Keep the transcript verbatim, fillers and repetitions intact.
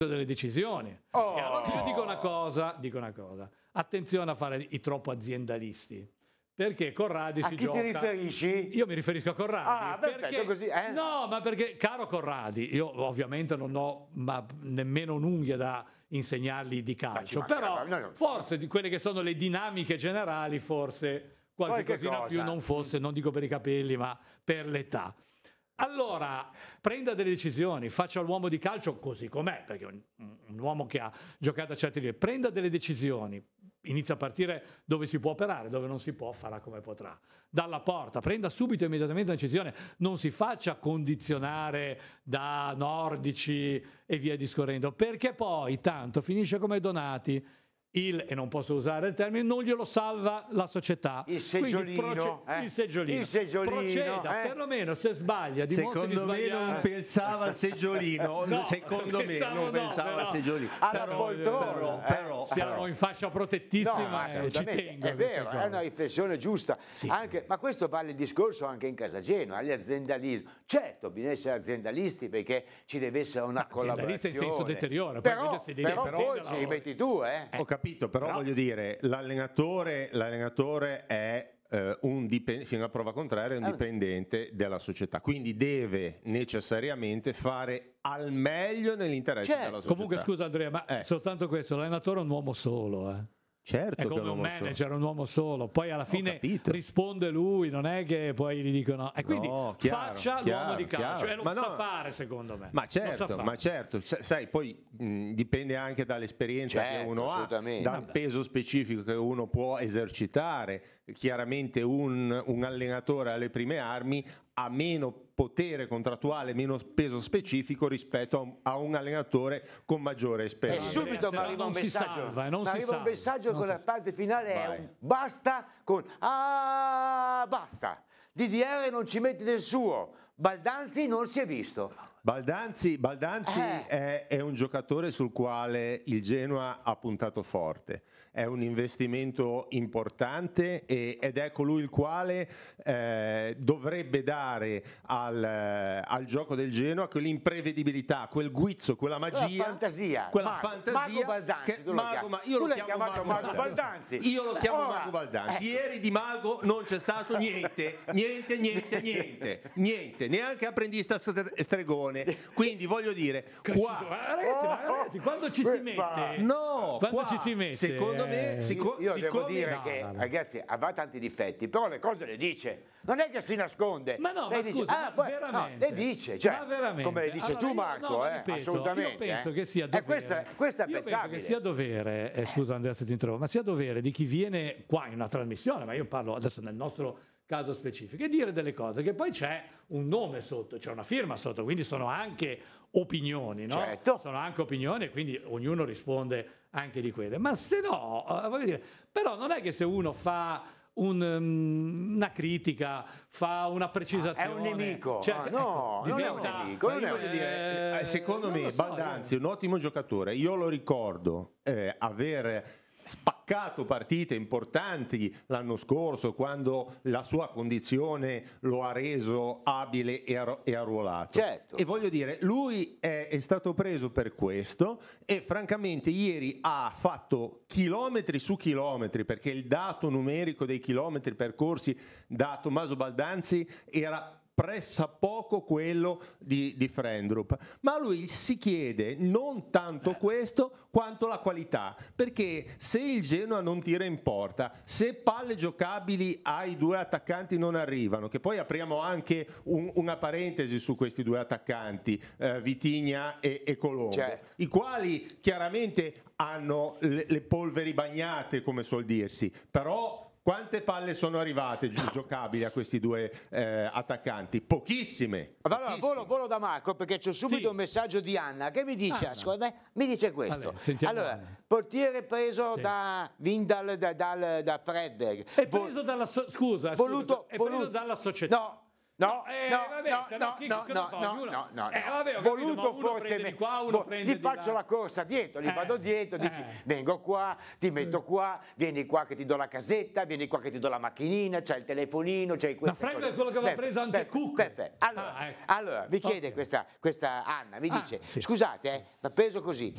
delle decisioni. Oh. E allora io dico una cosa, dico una cosa, attenzione a fare i troppo aziendalisti, perché Corradi a si chi gioca... ti riferisci? Io mi riferisco a Corradi. Ah, perfetto, perché... così, eh? No, ma perché, caro Corradi, io ovviamente non ho ma nemmeno un'unghia da insegnargli di calcio, però no, no. forse di quelle che sono le dinamiche generali, forse qualche Qualche cosina cosa. più non fosse, non dico per i capelli, ma per l'età. Allora, prenda delle decisioni, faccia l'uomo di calcio così com'è, perché un, un uomo che ha giocato a certi livelli, prenda delle decisioni, inizia a partire dove si può operare, dove non si può farà come potrà. Dalla porta, prenda subito immediatamente una decisione, non si faccia condizionare da nordici e via discorrendo, perché poi tanto finisce come Donati. Il, e non posso usare il termine, non glielo salva la società. Il seggiolino, proce- eh? il seggiolino. Il seggiolino, Proceda, eh? perlomeno se sbaglia, dimostri di Secondo me sbagliare. non pensava al seggiolino, No, secondo me pensavo non no, pensava però- al seggiolino. alla Però, poltrona, però, eh? però, Siamo però. in fascia No, protettissima ma e ci assolutamente, tengo. a è queste vero, è cose. una riflessione giusta. Sì. Anche, ma questo vale il discorso anche in casa Genoa, agli aziendalismi. Certo, bisogna essere aziendalisti perché ci deve essere una aziendalista in collaborazione. senso deteriore, poi Però, invece si dedica però a poi vendere ci li lavoro. metti tu, eh? Ho capito, però, Però- voglio dire, l'allenatore, l'allenatore è eh, un dipendente, fino a prova contraria, è un Eh. dipendente della società, quindi deve necessariamente fare al meglio nell'interesse Certo. della società. Comunque scusa Andrea, ma Eh. soltanto questo, l'allenatore è un uomo solo, eh. Certo È che come è un uomo solo. manager, un uomo solo, poi alla fine capito. risponde lui, non è che poi gli dicono e quindi No, chiaro, faccia chiaro, l'uomo di calcio chiaro. e lo Ma sa no. fare secondo me. Ma Lo sa certo, fare. ma certo, S- sai, poi mh, dipende anche dall'esperienza Certo, che uno ha, assolutamente. dal Vabbè. peso specifico che uno può esercitare. Chiaramente un, un allenatore alle prime armi ha meno potere contrattuale, meno peso specifico rispetto a un, a un allenatore con maggiore E esperienza. subito mi se no arriva non un si messaggio, salva, eh, non mi si arriva un salva. messaggio Non con si la parte finale è Vai. un basta con ah basta. D D R non ci metti del suo. Baldanzi non si è visto. Baldanzi, Baldanzi Eh. è, è un giocatore sul quale il Genoa ha puntato forte, è un investimento importante e- ed è colui il quale eh, dovrebbe dare al, eh, al gioco del Genoa quell'imprevedibilità, quel guizzo, quella magia, Quella fantasia. quella Mago, fantasia Mago Baldanzi, che- tu lo Mago, chiami. ma io Tu lo l'hai chiamo chiamato Mago Mago Baldanzi. Baldanzi. Io lo chiamo Ora, Mago Baldanzi. ecco. Ieri di Mago non c'è stato niente, niente, niente, niente, niente, neanche apprendista stre- stregone. Quindi voglio dire, qua Ma ragazzi, ma ragazzi, quando ci si mette, no, quando qua, ci si mette, secondo me, eh, sico- Io devo siccome- dire no, che, no, no. ragazzi, avrà tanti difetti, però le cose le dice. Non è che si nasconde. Ma no, Lei ma dice, scusa, ah, ma poi- veramente? no, le dice, cioè, Ma veramente? come le dice Allora, tu io- Marco, no, ma eh, ripeto, assolutamente. Io penso eh. che sia E dovere. questo, è- questo è Io penso apprezzabile. che sia dovere, eh, scusa Andrea se ti interrompo, ma sia dovere di chi viene qua in una trasmissione, ma io parlo adesso nel nostro caso specifico, e dire delle cose che poi c'è un nome sotto, c'è una firma sotto, quindi sono anche opinioni, no? Certo. Sono anche opinioni e quindi ognuno risponde anche di quelle. Ma se no, eh, voglio dire, però non è che se uno fa un, um, una critica, fa una precisazione, È un nemico. cioè, Ah, no, ecco, non è un diventa- nemico, Ma non io è un voglio nemico. dire, eh, secondo non me lo so, Baldanzi è un ottimo giocatore. Io lo ricordo eh, aver spaccato partite importanti l'anno scorso quando la sua condizione lo ha reso abile e, arru- e arruolato. Certo. E voglio dire, lui è, è stato preso per questo e francamente ieri ha fatto chilometri su chilometri, perché il dato numerico dei chilometri percorsi da Tommaso Baldanzi era pressappoco quello di, di Frendrup, ma a lui si chiede non tanto questo quanto la qualità, perché se il Genoa non tira in porta, se palle giocabili ai due attaccanti non arrivano, che poi apriamo anche un- una parentesi su questi due attaccanti, eh, Vitigna e, e Colombo, Certo. i quali chiaramente hanno le, le polveri bagnate, come suol dirsi, però quante palle sono arrivate gi- giocabili a questi due eh, attaccanti? Pochissime. Allora, pochissime. volo, volo da Marco perché c'è subito Sì. un messaggio di Anna che mi dice, Anna. ascolta, me, mi dice questo. Vabbè, sentiamo allora, Anna. portiere preso Sì. da Vindal, da, dal- da Fredberg. È Vo- preso dalla so- scusa, voluto, scusa, è preso voluto- dalla società. No, no, Eh, no, vabbè, no, se no no, chi- no, cosa no, fa? no, Ognuno- no, no, Eh, no. vabbè, ho capito, ma voluto uno prende fortemente. di qua, uno Vo- prende gli di faccio là. la corsa dietro, gli Eh, vado dietro, dici eh. vengo qua, ti metto qua, vieni qua che ti do la casetta, vieni qua che ti do la macchinina, c'è il telefonino, c'è questo. Fredberg è quello che aveva preso anche Cook. Perfetto. Allora, Ah, ecco. allora, vi chiede Ok. questa, questa Anna, mi Ah, dice, sì. scusate, eh, ma preso così,